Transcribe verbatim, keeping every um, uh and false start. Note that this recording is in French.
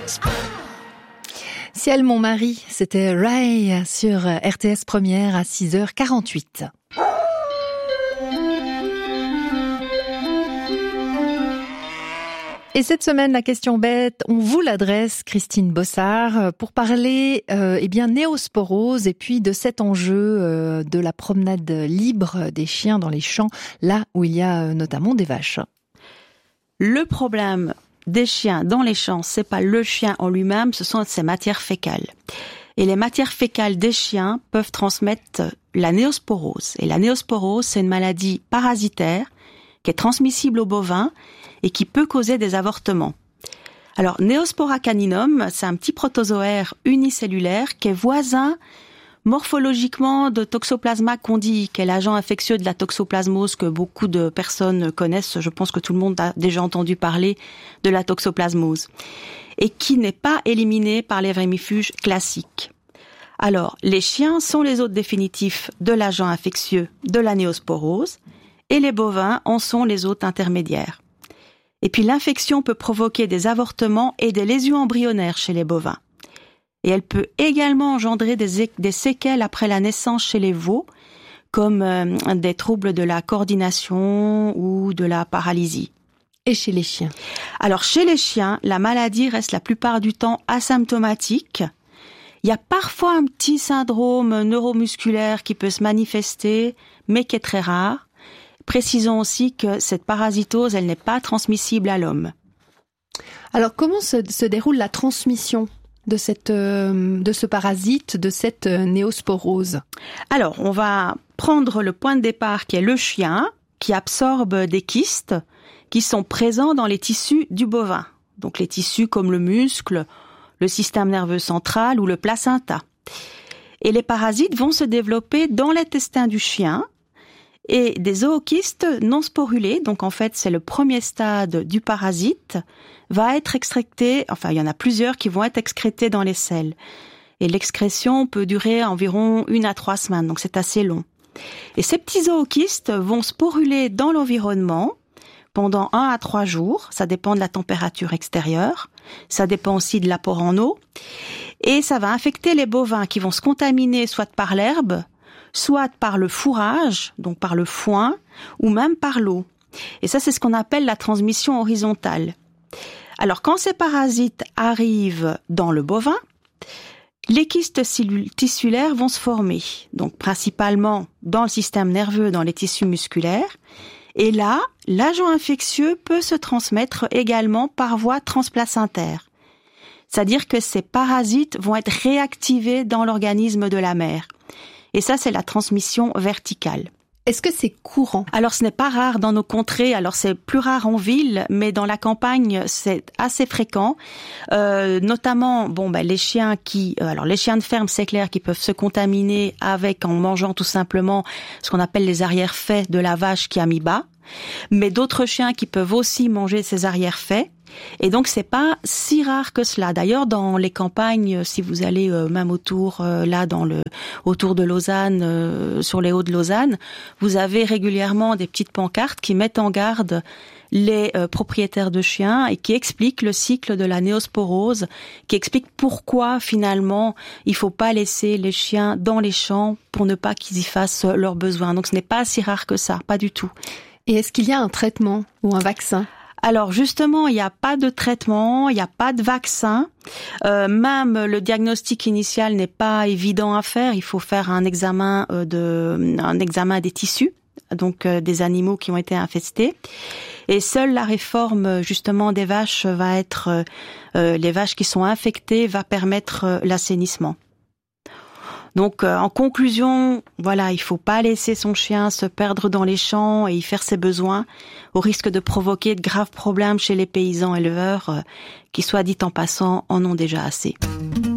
Ciel mon mari, c'était Ray sur R T S Première à six heures quarante-huit. Et cette semaine, la question bête, on vous l'adresse, Christine Bossard, pour parler euh, eh bien néosporose et puis de cet enjeu euh, de la promenade libre des chiens dans les champs, là où il y a euh, notamment des vaches. Le problème des chiens dans les champs, c'est pas le chien en lui-même, ce sont ses matières fécales. Et les matières fécales des chiens peuvent transmettre la néosporose. Et la néosporose, c'est une maladie parasitaire qui est transmissible aux bovins et qui peut causer des avortements. Alors, Neospora caninum, c'est un petit protozoaire unicellulaire qui est voisin morphologiquement de Toxoplasma gondii, qui est l'agent infectieux de la toxoplasmose que beaucoup de personnes connaissent. Je pense que tout le monde a déjà entendu parler de la toxoplasmose. Et qui n'est pas éliminé par les vermifuges classiques. Alors, les chiens sont les hôtes définitifs de l'agent infectieux de la néosporose et les bovins en sont les hôtes intermédiaires. Et puis l'infection peut provoquer des avortements et des lésions embryonnaires chez les bovins. Et elle peut également engendrer des, des séquelles après la naissance chez les veaux, comme euh, des troubles de la coordination ou de la paralysie. Et chez les chiens? Alors chez les chiens, la maladie reste la plupart du temps asymptomatique. Il y a parfois un petit syndrome neuromusculaire qui peut se manifester, mais qui est très rare. Précisons aussi que cette parasitose, elle n'est pas transmissible à l'homme. Alors, comment se, se déroule la transmission de cette, euh, de ce parasite, de cette euh, néosporose? Alors, on va prendre le point de départ qui est le chien, qui absorbe des kystes qui sont présents dans les tissus du bovin. Donc, les tissus comme le muscle, le système nerveux central ou le placenta. Et les parasites vont se développer dans l'intestin du chien, et des zookystes non sporulés, donc en fait c'est le premier stade du parasite, va être excrété, enfin il y en a plusieurs qui vont être excrétés dans les selles. Et l'excrétion peut durer environ une à trois semaines, donc c'est assez long. Et ces petits zookystes vont sporuler dans l'environnement pendant un à trois jours, ça dépend de la température extérieure, ça dépend aussi de l'apport en eau, et ça va infecter les bovins qui vont se contaminer soit par l'herbe, soit par le fourrage, donc par le foin, ou même par l'eau. Et ça, c'est ce qu'on appelle la transmission horizontale. Alors, quand ces parasites arrivent dans le bovin, les kystes tissulaires vont se former, donc principalement dans le système nerveux, dans les tissus musculaires. Et là, l'agent infectieux peut se transmettre également par voie transplacentaire. C'est-à-dire que ces parasites vont être réactivés dans l'organisme de la mère. Et ça, c'est la transmission verticale. Est-ce que c'est courant? Alors, ce n'est pas rare dans nos contrées. Alors, c'est plus rare en ville, mais dans la campagne, c'est assez fréquent. Euh, notamment, bon, ben, les chiens qui, euh, alors les chiens de ferme, c'est clair, qui peuvent se contaminer avec en mangeant tout simplement ce qu'on appelle les arrière-faits de la vache qui a mis bas. Mais d'autres chiens qui peuvent aussi manger ces arrière-faits. Et donc c'est pas si rare que cela. D'ailleurs, dans les campagnes, si vous allez euh, même autour, euh, là dans le autour de Lausanne, euh, sur les hauts de Lausanne, vous avez régulièrement des petites pancartes qui mettent en garde les euh, propriétaires de chiens et qui expliquent le cycle de la néosporose, qui expliquent pourquoi finalement il faut pas laisser les chiens dans les champs pour ne pas qu'ils y fassent leurs besoins. Donc ce n'est pas si rare que ça, pas du tout. Et est-ce qu'il y a un traitement ou un vaccin? Alors justement, il n'y a pas de traitement, il n'y a pas de vaccin. Euh, même le diagnostic initial n'est pas évident à faire. Il faut faire un examen euh, de, un examen des tissus, donc euh, des animaux qui ont été infestés. Et seule la réforme justement des vaches va être, euh, les vaches qui sont infectées, va permettre euh, l'assainissement. Donc, euh, en conclusion, voilà, il faut pas laisser son chien se perdre dans les champs et y faire ses besoins, au risque de provoquer de graves problèmes chez les paysans éleveurs, euh, qui, soit dit en passant, en ont déjà assez.